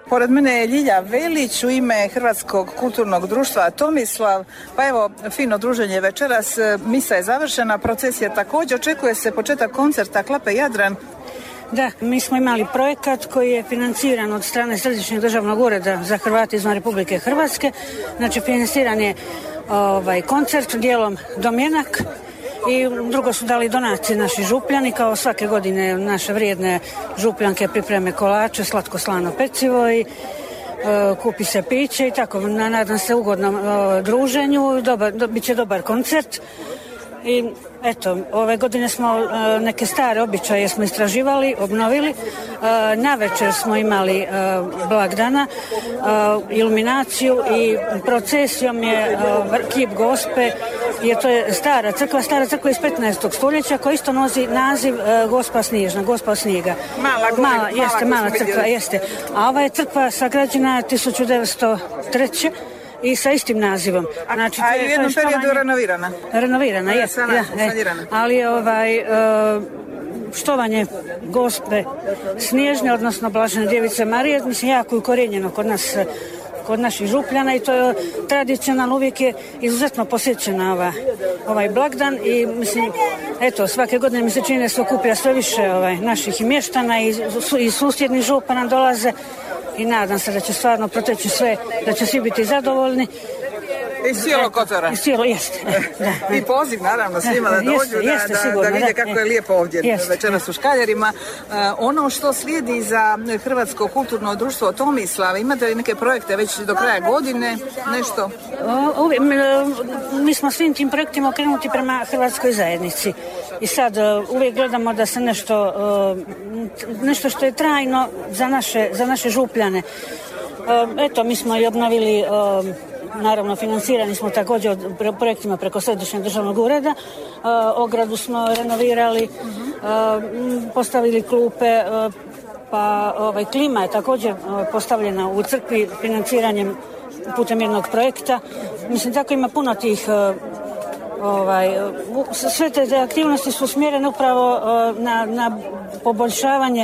Pored mene je Ljilja Velić u ime Hrvatskog kulturnog društva Tomislav. Pa evo, fino druženje večeras, misa je završena, procesija također, očekuje se početak koncerta Klape Jadran. Da, mi smo imali projekat koji je financiran od strane Središnjeg državnog ureda za Hrvate izvan Republike Hrvatske. Znači, financiran je koncert dijelom Domjenak i drugo su dali donacije naši župljani, kao svake godine naše vrijedne župljanke pripreme kolače, slatko slano pecivo i kupi se piće i tako. Nadam se ugodnom druženju, bit će dobar koncert. I eto, ove godine smo neke stare običaje smo istraživali, obnovili. Navečer smo imali blagdana, iluminaciju i procesijom je kip Gospe, jer to je stara crkva iz 15. stoljeća koja isto nosi naziv Gospa Snježna, Gospa snijega. Mala crkva, jeste. A ova je crkva sagrađena 1903. i sa istim nazivom. Znači, a u jednom periodu renovirana? Renovirana, je. Ali štovanje Gospe Snježne, odnosno Blažene Djevice Marije, mislim, jako je ukorijenjeno kod naših župljana i to je tradicionalno, uvijek je izuzetno posjećena ovaj blagdan i mislim, eto, svake godine mi se čini da se okuplja sve više naših mještana i susjednih župana dolaze i nadam se da će stvarno proteći sve, da će svi biti zadovoljni. I cijelo Kotora. I cijelo, jeste. Da. I poziv naravno svima da dođu, da vide kako je lijepo ovdje večeras u Škaljerima. Ono što slijedi za Hrvatsko kulturno društvo Tomislav, imate li neke projekte već do kraja godine, nešto? Mi smo svim tim projektima okrenuti prema Hrvatskoj zajednici. I sad uvijek gledamo da se nešto što je trajno za naše župljane. Eto, mi smo i obnovili, naravno financirani smo također projektima preko Središnjeg državnog ureda. Ogradu smo renovirali, postavili klupe, pa klima je također postavljena u crkvi financiranjem putem jednog projekta. Mislim, tako ima puno tih sve te aktivnosti su usmjerene upravo na poboljšavanje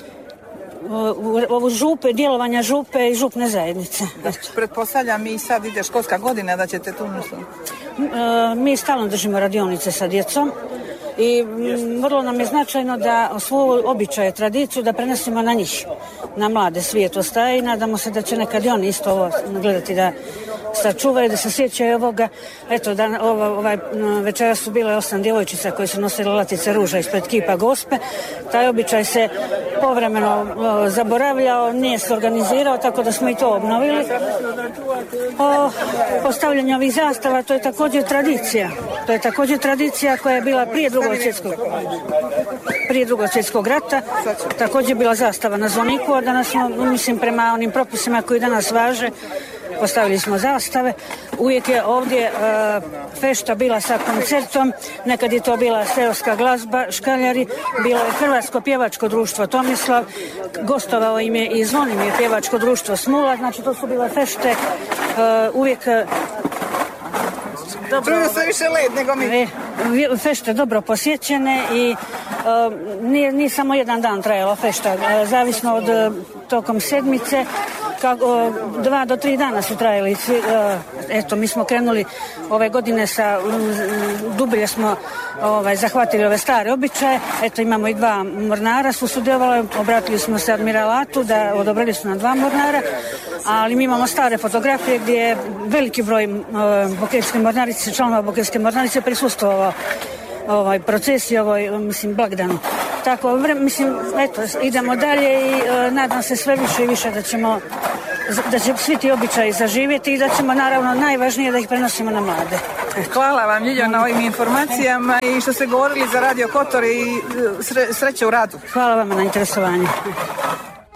djelovanja župe i župne zajednice. Pretpostavljam i sad ide školska godina da ćete tu nešto? Mi stalno držimo radionice sa djecom i vrlo nam je značajno da svoju običaje, tradiciju da prenesemo na njih, na mlade. Svijet ostaje i nadamo se da će nekad i oni isto ovo gledati, da sačuvaju, da se sjećaju ovoga. Eto, večera su bile 8 djevojčica koje su nosile latice ruža ispred kipa Gospe. Taj običaj se povremeno zaboravljao, nije se organizirao, tako da smo i to obnovili. Postavljanje ovih zastava, to je također tradicija. To je također tradicija koja je bila prije Drugog svjetskog rata. Također bila zastava na zvoniku, a danas smo, mislim, prema onim propisima koji danas važe, postavili smo zastave. Uvijek je ovdje fešta bila sa koncertom, nekad je to bila seoska glazba, Škaljari, bilo je Hrvatsko pjevačko društvo Tomislav, gostovao im je i Zvonimir pjevačko društvo Smula, znači to su bile fešte uvijek dobro, sve više led nego mi. Fešte dobro posjećene i nije samo jedan dan trajala fešta, zavisno od tokom sedmice, 2 do 3 dana su trajali. Eto, mi smo krenuli ove godine dublje smo zahvatili ove stare običaje. Eto, imamo i 2 mornara su sudjelovali, obratili smo se admiralatu da odobrili su na 2 mornara, ali mi imamo stare fotografije gdje je veliki broj Bokeljske mornarice, članova Bokeljske mornarice prisustvovao procesiji, blagdanu. Tako, mislim, eto, idemo dalje i nadam se sve više i više da će svi ti običaji zaživjeti i da ćemo, naravno, najvažnije da ih prenosimo na mlade. Hvala vam, Ljilja, na ovim informacijama i što ste govorili za Radio Kotor i sreće u radu. Hvala vam na interesovanju.